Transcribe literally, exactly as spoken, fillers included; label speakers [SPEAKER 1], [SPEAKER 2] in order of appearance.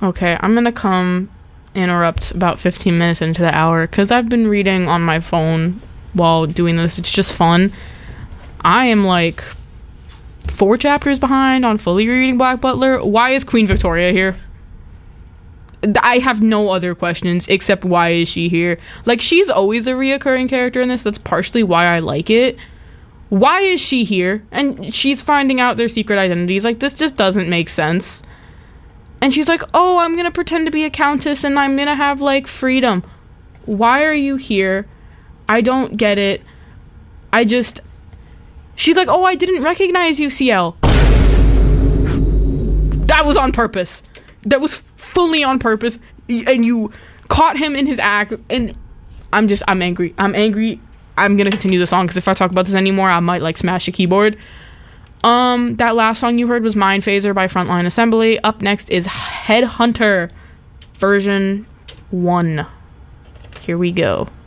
[SPEAKER 1] Okay, I'm gonna come interrupt about fifteen minutes into the hour because I've been reading on my phone while doing this. It's just fun. I am like four chapters behind on fully reading Black Butler. Why is Queen Victoria here? I have no other questions except why is she here? Like, she's always a reoccurring character in this. That's partially why I like it. Why is she here? And she's finding out their secret identities. Like, this just doesn't make sense. And she's like, oh, I'm gonna pretend to be a countess and I'm gonna have, like, freedom. Why are you here? I don't get it. I just... She's like, oh, I didn't recognize you, C L. That was on purpose. That was fully on purpose. And you caught him in his act. And I'm just, I'm angry. I'm angry. I'm gonna continue the song because if I talk about this anymore, I might, like, smash a keyboard. Um, that last song you heard was Mind Phaser by Frontline Assembly. Up next is Headhunter version one. Here we go.